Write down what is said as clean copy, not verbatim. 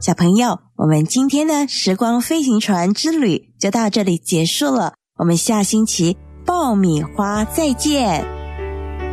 小朋友，我们今天的时光飞行船之旅就到这里结束了，我们下星期爆米花再见。